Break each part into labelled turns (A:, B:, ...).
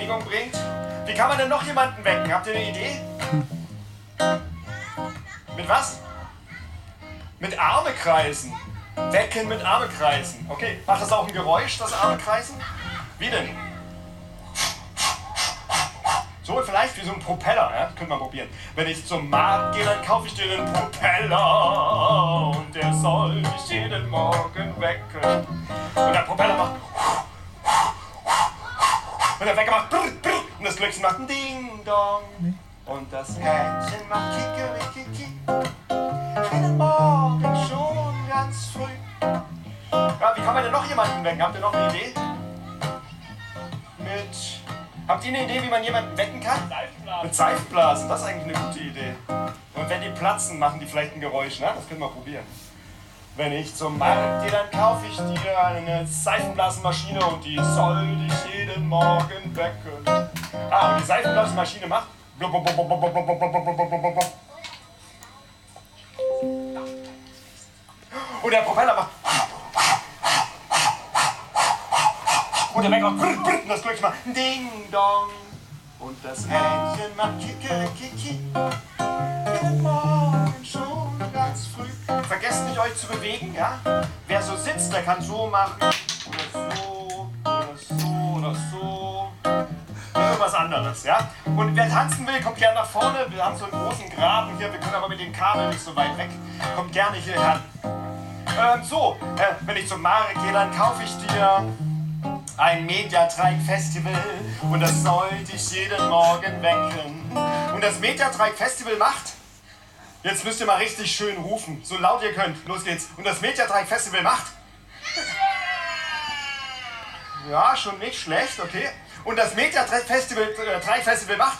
A: Bewegung bringt. Wie kann man denn noch jemanden wecken? Habt ihr eine Idee? Mit was? Mit Arme kreisen. Wecken mit Arme kreisen. Okay, macht das auch ein Geräusch, das Arme kreisen? Wie denn? So vielleicht wie so ein Propeller, ja? Können wir probieren. Wenn ich zum Markt gehe, dann kaufe ich dir einen Propeller und der soll mich jeden Morgen wecken. Und der Propeller macht und der Wecker macht und das Glöckchen macht ein Ding-Dong und das Hähnchen macht Kikerikiki. Jeden Morgen schon ganz früh. Ja, wie kann man denn noch jemanden wecken? Habt ihr noch eine Idee? Habt ihr eine Idee, wie man jemanden wecken kann? Seifenblasen. Mit Seifenblasen, das ist eigentlich eine gute Idee. Und wenn die platzen, machen die vielleicht ein Geräusch, ne? Das können wir probieren. Wenn ich zum Markt gehe, dann kaufe ich dir eine Seifenblasenmaschine und die soll dich jeden Morgen wecken. Ah, und die Seifenblasenmaschine macht blub, blub, blub, blub, blub, blub, blub, blub, blub, blub. Und der Propeller macht und der Wecker macht und das Glöckchen macht Ding-Dong und das Hähnchen macht Kikerikiki. Jeden Morgen schon ganz früh. Vergesst nicht, euch zu bewegen, ja? Wer so sitzt, der kann so machen oder so oder so oder so. Irgendwas anderes, ja? Und wer tanzen will, kommt gerne nach vorne. Wir haben so einen großen Graben hier, wir können aber mit dem Kabel nicht so weit weg. Kommt gerne hierher. Wenn ich zum Markt gehe, dann kaufe ich dir ein Mediatrike-Festival und das soll dich jeden Morgen wecken. Und das Mediatrike-Festival macht, jetzt müsst ihr mal richtig schön rufen, so laut ihr könnt, los geht's. Und das Mediatrike-Festival macht, ja, schon nicht schlecht, okay. Und das Mediatrike-Festival macht,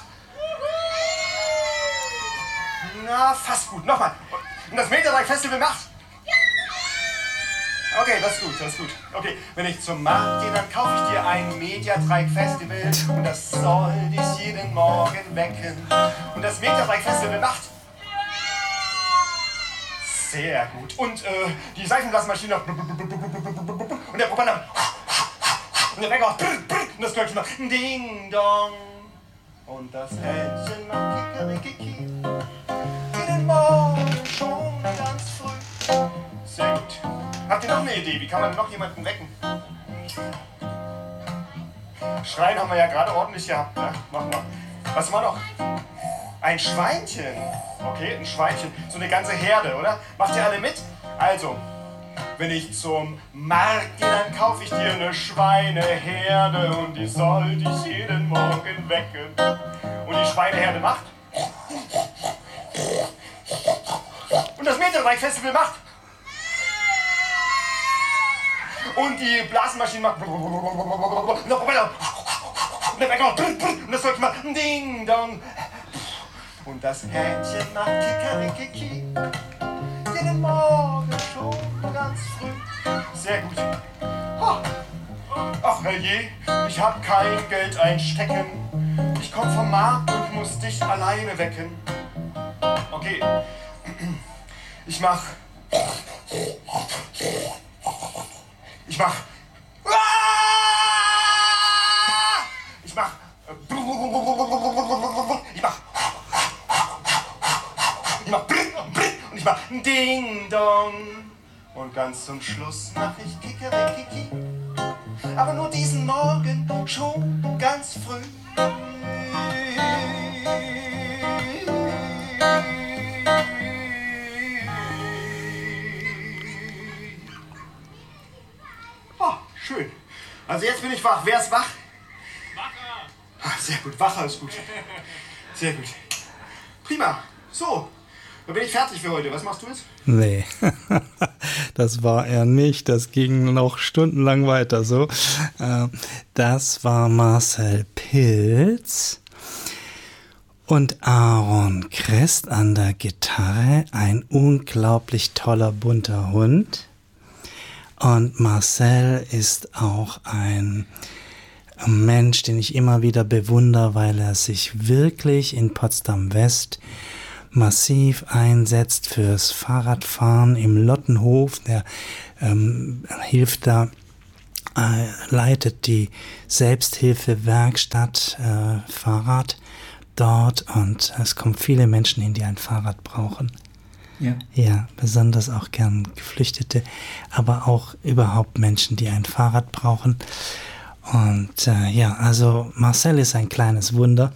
A: na, fast gut, nochmal. Und das Mediatrike-Festival macht, okay, das ist gut, das ist gut. Okay, wenn ich zum Markt gehe, dann kaufe ich dir ein Mediatrike-Festival und das soll dich jeden Morgen wecken. Und das Mediatrike-Festival macht sehr gut. Und die Seifenblasenmaschine und der Propeller und der Wecker und das Glöckchen macht Ding-Dong und das Hähnchen macht Kikerikiki. Jeden Morgen schon ganz früh. Sehr gut. Habt ihr noch eine Idee? Wie kann man noch jemanden wecken? Schreien haben wir ja gerade ordentlich gehabt, ne? Machen wir. Was haben wir noch? Ein Schweinchen. Okay, ein Schweinchen. So eine ganze Herde, oder? Macht ihr alle mit? Also, wenn ich zum Markt gehe, dann kaufe ich dir eine Schweineherde und die soll dich jeden Morgen wecken. Und die Schweineherde macht. Und das Mediatrike-Festival macht. Und die Blasenmaschine macht und der Propeller und der Wecker und das Glöckchen macht Ding-Dong und das Hähnchen macht Kikerikiki. Jeden Morgen schon ganz früh. Sehr gut. Ach herrje, ich hab kein Geld einstecken. Ich komm vom Markt und muss dich alleine wecken. Okay, ich mach Ich mach und ich mach Ding-Dong. Und ganz zum Schluss mach ich Kikerikiki. Aber nur diesen Morgen schon ganz früh. Schön. Also jetzt bin ich wach. Wer ist wach? Wacher. Sehr gut. Wacher ist gut. Sehr gut. Prima. So, dann bin ich fertig für heute. Was machst du jetzt?
B: Nee, das war er nicht. Das ging noch stundenlang weiter so. Das war Marcel Pilz und Aaron Krest an der Gitarre. Ein unglaublich toller, bunter Hund. Und Marcel ist auch ein Mensch, den ich immer wieder bewundere, weil er sich wirklich in Potsdam-West massiv einsetzt fürs Fahrradfahren im Lottenhof. Der hilft da leitet die Selbsthilfewerkstatt Fahrrad dort und es kommen viele Menschen hin, die ein Fahrrad brauchen.
C: Ja.
B: Ja, besonders auch gern Geflüchtete, aber auch überhaupt Menschen, die ein Fahrrad brauchen. Und also Marcel ist ein kleines Wunder.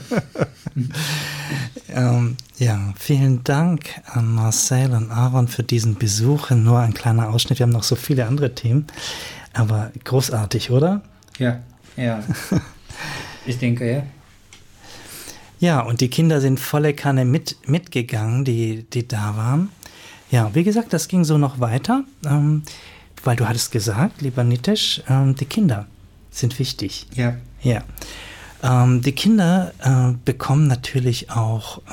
B: Vielen Dank an Marcel und Aaron für diesen Besuch. Nur ein kleiner Ausschnitt, wir haben noch so viele andere Themen, aber großartig, oder?
C: Ja. Ich denke, ja.
B: Ja, und die Kinder sind volle Kanne mitgegangen, die da waren. Ja, wie gesagt, das ging so noch weiter, weil du hattest gesagt, lieber Nitesh, die Kinder sind wichtig.
C: Ja.
B: Ja. Die Kinder bekommen natürlich auch,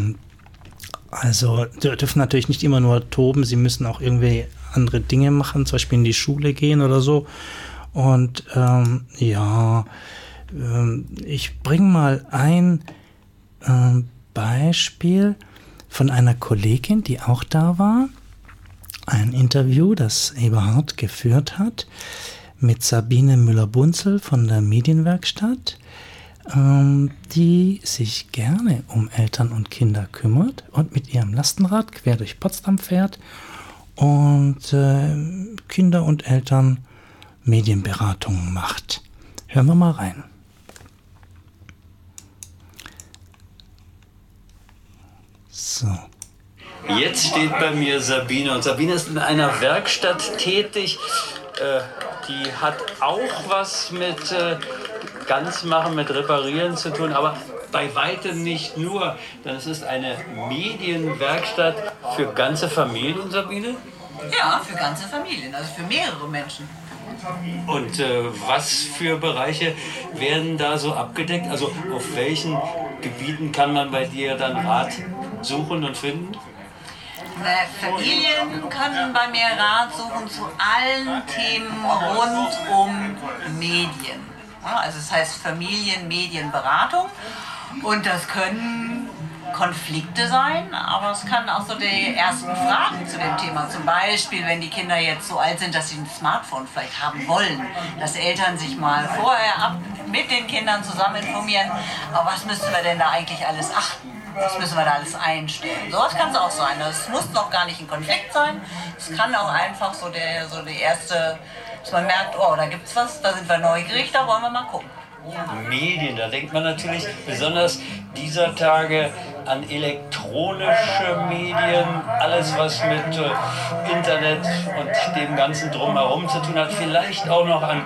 B: dürfen natürlich nicht immer nur toben, sie müssen auch irgendwie andere Dinge machen, zum Beispiel in die Schule gehen oder so. Und ich bringe mal ein Beispiel von einer Kollegin, die auch da war. Ein Interview, das Eberhard geführt hat mit Sabine Müller-Bunzel von der Medienwerkstatt, die sich gerne um Eltern und Kinder kümmert und mit ihrem Lastenrad quer durch Potsdam fährt und Kinder und Eltern Medienberatungen macht. Hören wir mal rein. So.
D: Jetzt steht bei mir Sabine und Sabine ist in einer Werkstatt tätig. Die hat auch was mit Ganzmachen, mit Reparieren zu tun, aber bei weitem nicht nur. Denn es ist eine Medienwerkstatt für ganze Familien, Sabine?
E: Ja, für ganze Familien, also für mehrere Menschen.
D: Und was für Bereiche werden da so abgedeckt? Also auf welchen Gebieten kann man bei dir dann Rat suchen und finden?
E: Familien können bei mir Rat suchen zu allen Themen rund um Medien. Ja, also es heißt Familienmedienberatung und das können Konflikte sein, aber es kann auch so die ersten Fragen zu dem Thema. Zum Beispiel, wenn die Kinder jetzt so alt sind, dass sie ein Smartphone vielleicht haben wollen, dass Eltern sich mal vorher mit den Kindern zusammen informieren, aber was müssen wir denn da eigentlich alles achten? Was müssen wir da alles einstellen? Sowas kann es auch sein. Das muss noch gar nicht ein Konflikt sein. Es kann auch einfach so die erste, dass man merkt, oh, da gibt's was, da sind wir neugierig, da wollen wir mal gucken.
D: Medien, da denkt man natürlich besonders dieser Tage an elektronische Medien, alles was mit Internet und dem ganzen Drumherum zu tun hat, vielleicht auch noch an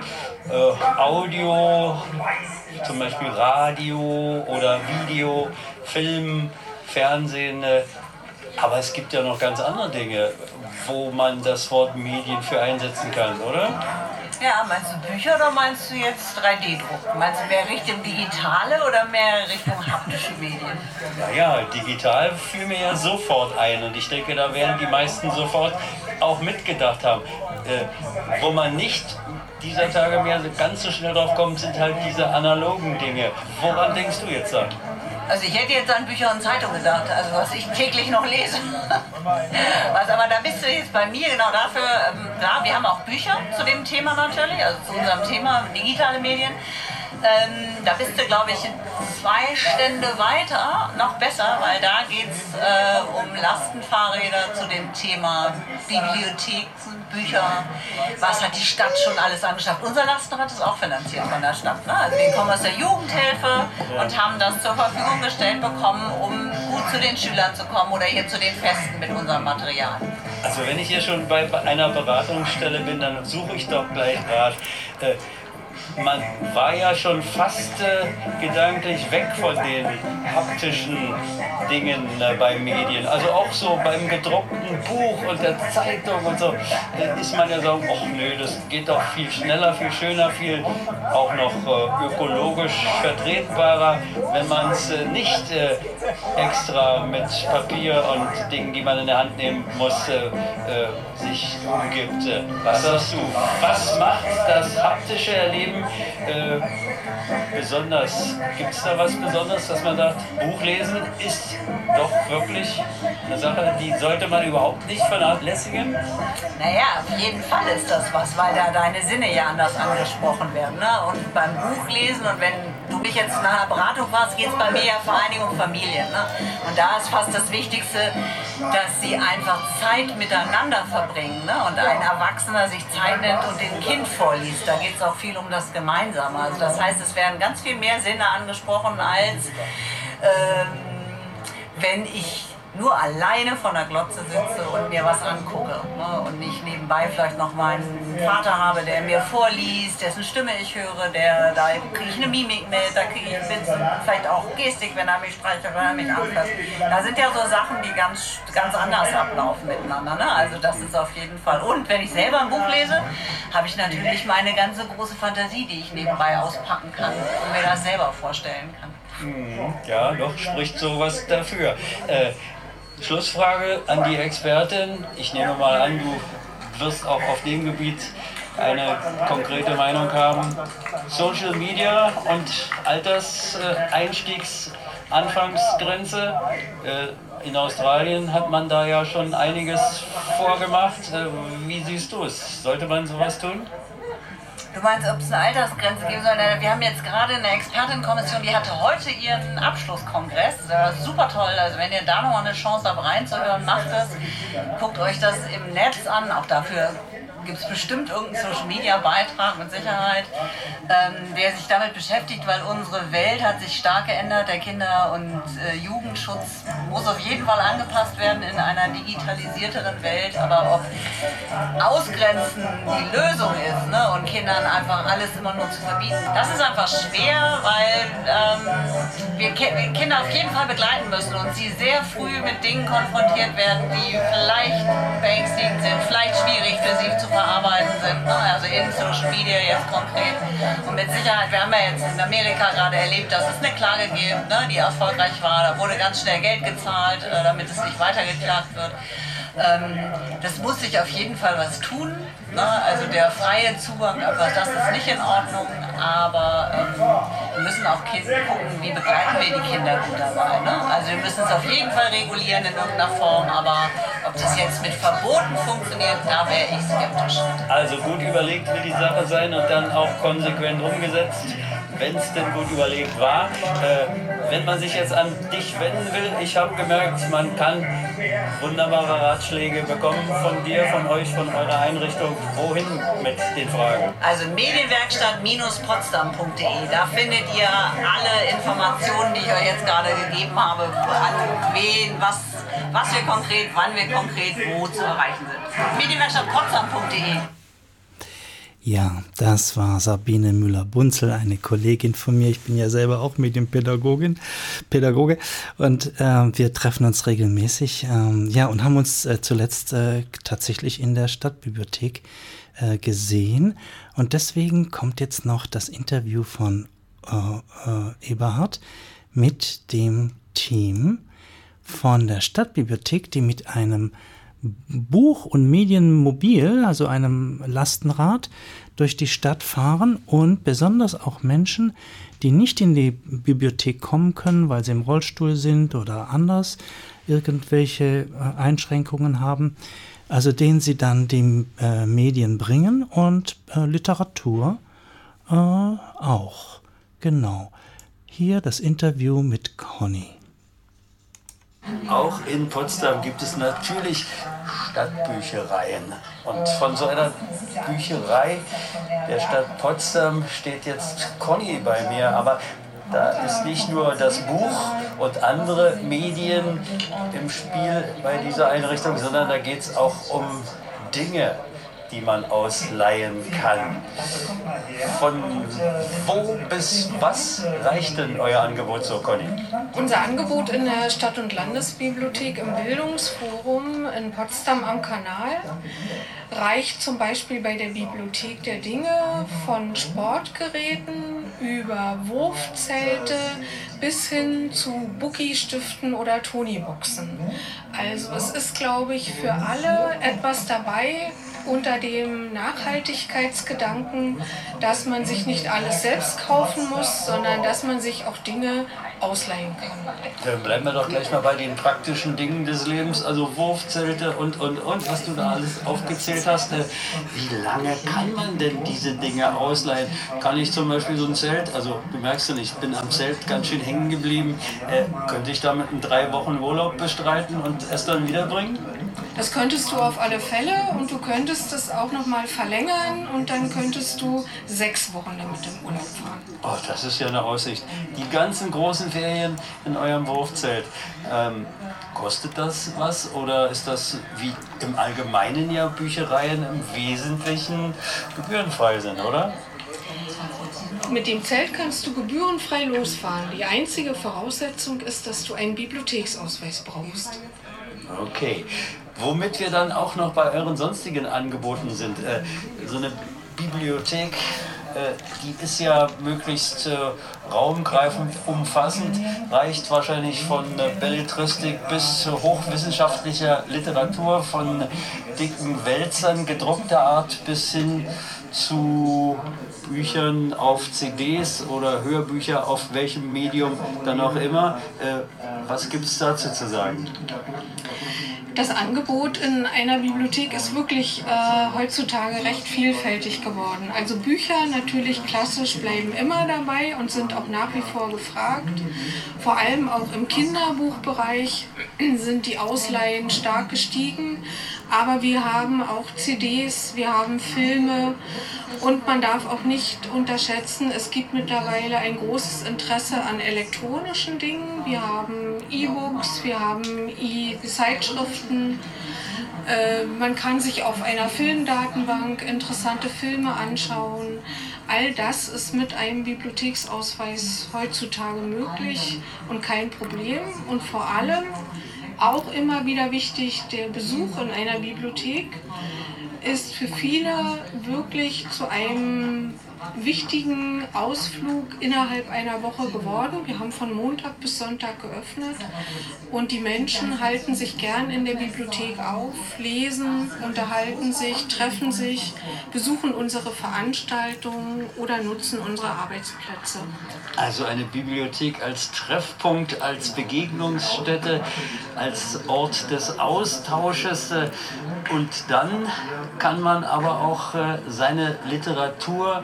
D: Audio, zum Beispiel Radio oder Video, Film, Fernsehen, aber es gibt ja noch ganz andere Dinge, wo man das Wort Medien für einsetzen kann, oder?
E: Ja, meinst du Bücher oder meinst du jetzt 3D-Druck? Meinst du mehr Richtung digitale oder mehr Richtung haptische Medien?
D: Naja, digital fiel mir ja sofort ein und ich denke, da werden die meisten sofort auch mitgedacht haben. Wo man nicht dieser Tage mehr ganz so schnell drauf kommt, sind halt diese analogen Dinge. Woran denkst du jetzt da?
E: Also ich hätte jetzt an Bücher und Zeitungen gedacht, also was ich täglich noch lese. Aber da bist du jetzt bei mir genau dafür, wir haben auch Bücher zu dem Thema natürlich, also zu unserem Thema digitale Medien. Da bist du, glaube ich, 2 Stände weiter, noch besser, weil da geht es um Lastenfahrräder zu dem Thema Bibliotheken, Bücher, was hat die Stadt schon alles angeschafft. Unser Lastenrad ist auch finanziert von der Stadt. Ne? Also wir kommen aus der Jugendhilfe und haben das zur Verfügung gestellt bekommen, um gut zu den Schülern zu kommen oder hier zu den Festen mit unserem Material.
D: Also wenn ich hier schon bei einer Beratungsstelle bin, dann suche ich doch gleich Rat. Man war ja schon fast gedanklich weg von den haptischen Dingen bei Medien. Also auch so beim gedruckten Buch und der Zeitung und so ist man ja so, ach nö, das geht doch viel schneller, viel schöner, viel auch noch ökologisch vertretbarer, wenn man es nicht extra mit Papier und Dingen, die man in der Hand nehmen muss, sich umgibt. Was sagst du? Was macht das haptische Erleben Themen besonders? Gibt es da was Besonderes, dass man sagt, Buchlesen ist doch wirklich eine Sache, die sollte man überhaupt nicht vernachlässigen?
E: Naja, auf jeden Fall ist das was, weil da deine Sinne ja anders angesprochen werden. Ne? Und beim Buchlesen, und wenn du mich jetzt nach einer Beratung fragst, geht es bei mir ja vor allen Dingen um Familien. Ne? Und da ist fast das Wichtigste, dass sie einfach Zeit miteinander verbringen. Ne? Und ein Erwachsener sich Zeit nimmt und dem Kind vorliest. Da geht es auch viel um das Gemeinsame. Also das heißt, es werden ganz viel mehr Sinne angesprochen, als wenn ich nur alleine vor der Glotze sitze und mir was angucke, ne? Und nicht nebenbei vielleicht noch meinen Vater habe, der mir vorliest, dessen Stimme ich höre, da kriege ich eine Mimik mit, da kriege ich Witz und vielleicht auch Gestik, wenn er mich streichelt, wenn er mich anfasst. Da sind ja so Sachen, die ganz anders ablaufen miteinander, ne? Also das ist auf jeden Fall. Und wenn ich selber ein Buch lese, habe ich natürlich meine ganze große Fantasie, die ich nebenbei auspacken kann und mir das selber vorstellen kann.
D: Ja, doch spricht sowas dafür. Schlussfrage an die Expertin. Ich nehme mal an, du wirst auch auf dem Gebiet eine konkrete Meinung haben. Social Media und Alterseinstiegsanfangsgrenze. In Australien hat man da ja schon einiges vorgemacht. Wie siehst du es? Sollte man sowas tun?
E: Du meinst, ob es eine Altersgrenze geben soll? Wir haben jetzt gerade eine Expertenkommission, die hatte heute ihren Abschlusskongress. Das war super toll. Also wenn ihr da noch mal eine Chance habt reinzuhören, macht es. Guckt euch das im Netz an. Auch dafür gibt es bestimmt irgendeinen Social-Media-Beitrag mit Sicherheit, der sich damit beschäftigt, weil unsere Welt hat sich stark geändert. Der Kinder- und Jugendschutz muss auf jeden Fall angepasst werden in einer digitalisierteren Welt. Aber ob Ausgrenzen die Lösung ist, ne, und Kindern einfach alles immer nur zu verbieten, das ist einfach schwer, weil wir Kinder auf jeden Fall begleiten müssen und sie sehr früh mit Dingen konfrontiert werden, die vielleicht beängstigend sind, vielleicht schwierig für sie zu verarbeiten sind, ne? Also in Social Media jetzt konkret. Und mit Sicherheit, wir haben ja jetzt in Amerika gerade erlebt, dass es eine Klage gibt, ne, die erfolgreich war. Da wurde ganz schnell Geld gezahlt, damit es nicht weitergeklagt wird. Das muss sich auf jeden Fall was tun. Ne? Also der freie Zugang, aber das ist nicht in Ordnung. Aber wir müssen auch gucken, wie begleiten wir die Kinder gut dabei. Ne? Also wir müssen es auf jeden Fall regulieren in irgendeiner Form. Aber ob das jetzt mit Verboten funktioniert, da wäre ich skeptisch.
D: Also gut überlegt will die Sache sein und dann auch konsequent umgesetzt, wenn es denn gut überlegt war. Wenn man sich jetzt an dich wenden will, ich habe gemerkt, man kann wunderbare Ratschläge bekommen von dir, von euch, von eurer Einrichtung. Wohin mit den Fragen?
E: Also medienwerkstatt-potsdam.de, da findet ihr alle Informationen, die ich euch jetzt gerade gegeben habe, an wen, was wir konkret, wann wir konkret wo zu erreichen sind. medienwerkstatt-potsdam.de.
B: Ja, das war Sabine Müller-Bunzel, eine Kollegin von mir. Ich bin ja selber auch Medienpädagoge und wir treffen uns regelmäßig und haben uns zuletzt tatsächlich in der Stadtbibliothek gesehen. Und deswegen kommt jetzt noch das Interview von Eberhard mit dem Team von der Stadtbibliothek, die mit einem Buch- und Medienmobil, also einem Lastenrad, durch die Stadt fahren und besonders auch Menschen, die nicht in die Bibliothek kommen können, weil sie im Rollstuhl sind oder anders irgendwelche Einschränkungen haben, also denen sie dann die Medien bringen und Literatur auch. Genau. Hier das Interview mit Conny.
D: Auch in Potsdam gibt es natürlich Stadtbüchereien. Und von so einer Bücherei der Stadt Potsdam steht jetzt Conny bei mir. Aber da ist nicht nur das Buch und andere Medien im Spiel bei dieser Einrichtung, sondern da geht es auch um Dinge, die man ausleihen kann. Von wo bis was reicht denn euer Angebot so, Conny?
F: Unser Angebot in der Stadt- und Landesbibliothek im Bildungsforum in Potsdam am Kanal reicht zum Beispiel bei der Bibliothek der Dinge von Sportgeräten über Wurfzelte bis hin zu Boogie-Stiften oder Tony-Boxen. Also es ist, glaube ich, für alle etwas dabei, unter dem Nachhaltigkeitsgedanken, dass man sich nicht alles selbst kaufen muss, sondern dass man sich auch Dinge ausleihen kann.
D: Dann bleiben wir doch gleich mal bei den praktischen Dingen des Lebens, also Wurfzelte und, was du da alles aufgezählt hast. Wie lange kann man denn diese Dinge ausleihen? Kann ich zum Beispiel so ein Zelt, also du merkst ja, ich bin am Zelt ganz schön hängen geblieben, könnte ich damit einen 3 Wochen Urlaub bestreiten und es dann wiederbringen?
F: Das könntest du auf alle Fälle und du könntest es auch nochmal verlängern und dann könntest du 6 Wochen damit im Urlaub fahren.
D: Oh, das ist ja eine Aussicht. Die ganzen großen Ferien in eurem Wurfzelt. Kostet das was oder ist das wie im Allgemeinen ja Büchereien im Wesentlichen gebührenfrei sind, oder?
F: Mit dem Zelt kannst du gebührenfrei losfahren. Die einzige Voraussetzung ist, dass du einen Bibliotheksausweis brauchst.
D: Okay. Womit wir dann auch noch bei euren sonstigen Angeboten sind. So eine Bibliothek, die ist ja möglichst raumgreifend, umfassend, reicht wahrscheinlich von Belletristik bis zu hochwissenschaftlicher Literatur, von dicken Wälzern gedruckter Art bis hin zu Büchern auf CDs oder Hörbücher auf welchem Medium dann auch immer. Was gibt es dazu zu sagen?
F: Das Angebot in einer Bibliothek ist wirklich heutzutage recht vielfältig geworden. Also Bücher natürlich klassisch bleiben immer dabei und sind auch nach wie vor gefragt. Vor allem auch im Kinderbuchbereich sind die Ausleihen stark gestiegen. Aber wir haben auch CDs, wir haben Filme und man darf auch nicht unterschätzen, es gibt mittlerweile ein großes Interesse an elektronischen Dingen. Wir haben E-Books, wir haben E-Zeitschriften. Man kann sich auf einer Filmdatenbank interessante Filme anschauen. All das ist mit einem Bibliotheksausweis heutzutage möglich und kein Problem. Und vor allem auch immer wieder wichtig, der Besuch in einer Bibliothek ist für viele wirklich zu einem wichtigen Ausflug innerhalb einer Woche geworden. Wir haben von Montag bis Sonntag geöffnet und die Menschen halten sich gern in der Bibliothek auf, lesen, unterhalten sich, treffen sich, besuchen unsere Veranstaltungen oder nutzen unsere Arbeitsplätze.
D: Also eine Bibliothek als Treffpunkt, als Begegnungsstätte, als Ort des Austausches und dann kann man aber auch seine Literatur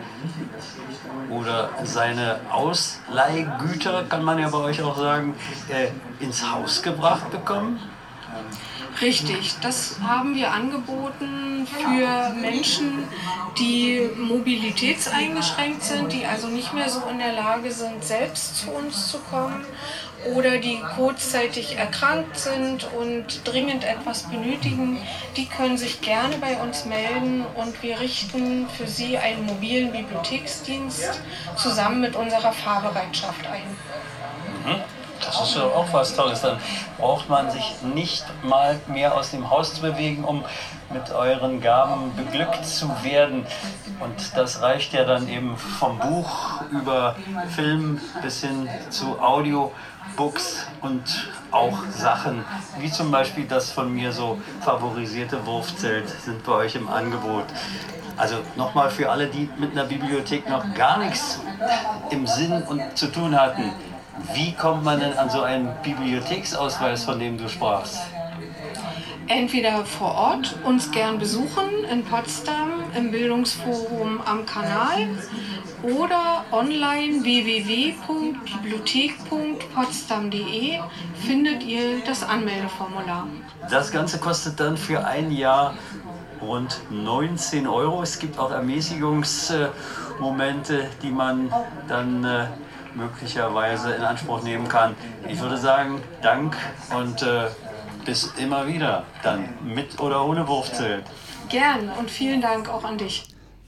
D: oder seine Ausleihgüter, kann man ja bei euch auch sagen, ins Haus gebracht bekommen?
F: Richtig, das haben wir angeboten für Menschen, die mobilitätseingeschränkt sind, die also nicht mehr so in der Lage sind, selbst zu uns zu kommen oder die kurzzeitig erkrankt sind und dringend etwas benötigen. Die können sich gerne bei uns melden und wir richten für sie einen mobilen Bibliotheksdienst zusammen mit unserer Fahrbereitschaft ein.
D: Das ist ja auch was Tolles. Dann braucht man sich nicht mal mehr aus dem Haus zu bewegen, um mit euren Gaben beglückt zu werden. Und das reicht ja dann eben vom Buch über Film bis hin zu Audiobooks und auch Sachen, wie zum Beispiel das von mir so favorisierte Wurfzelt, sind bei euch im Angebot. Also nochmal für alle, die mit einer Bibliothek noch gar nichts im Sinn und zu tun hatten. Wie kommt man denn an so einen Bibliotheksausweis, von dem du sprachst?
F: Entweder vor Ort uns gern besuchen in Potsdam im Bildungsforum am Kanal oder online www.bibliothek.potsdam.de findet ihr das Anmeldeformular.
D: Das Ganze kostet dann für ein Jahr rund 19 €. Es gibt auch Ermäßigungsmomente, die man dann möglicherweise in Anspruch nehmen kann. Ich würde sagen, Dank und bis immer wieder, dann mit oder ohne Wurfzelt.
F: Gern und vielen Dank auch an dich.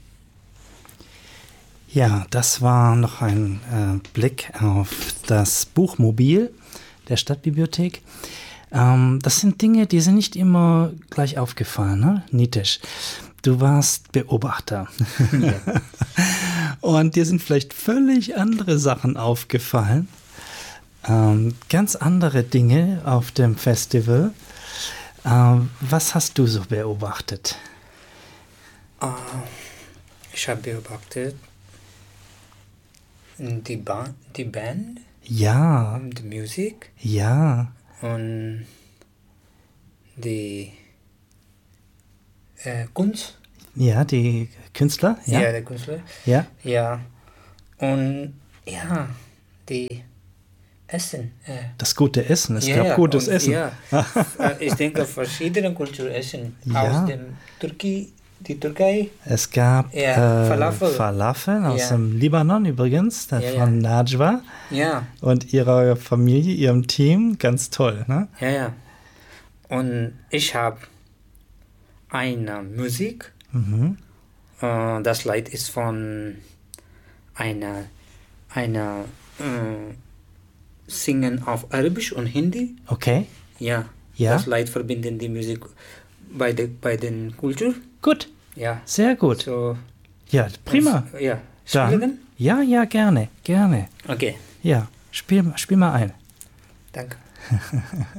B: Ja, das war noch ein Blick auf das Buchmobil der Stadtbibliothek. Das sind Dinge, die sind nicht immer gleich aufgefallen, ne? Nitisch. Du warst Beobachter. Ja. Und dir sind vielleicht völlig andere Sachen aufgefallen. Ganz andere Dinge auf dem Festival. Was hast du so beobachtet?
C: Ich habe beobachtet, die Band,
B: Ja,
C: die Musik
B: ja,
C: und die Kunst.
B: ja, die Künstler,
C: Ja,
B: ja,
C: der Künstler.
B: ja.
C: Ja. Und ja, die Essen.
B: Das gute Essen, es
C: Ja,
B: gab gutes
C: und,
B: Essen.
C: Ja, ich denke, verschiedene Kulturen essen.
B: Ja.
C: Aus dem die Türkei.
B: Es gab
C: Ja,
B: Falafel aus
C: Ja.
B: dem Libanon übrigens,
C: Ja,
B: von Najwa
C: Ja,
B: und ihrer Familie, ihrem Team. Ganz toll, ne?
C: ja, ja. Und ich habe eine Musik.
B: Mhm.
C: Das Lied ist von einer Singen auf Arabisch und Hindi.
B: Okay,
C: Ja.
B: Ja.
C: Das Lied verbinden die Musik bei den Kultur.
B: gut,
C: Ja.
B: sehr gut.
C: So.
B: Ja, prima.
C: Ja.
B: Dann,
C: Spielen?
B: ja, gerne.
C: Okay.
B: Ja, spiel mal ein.
C: Danke.